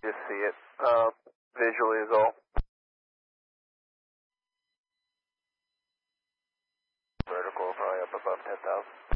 Just see it visually is all. Vertical, probably up above 10,000.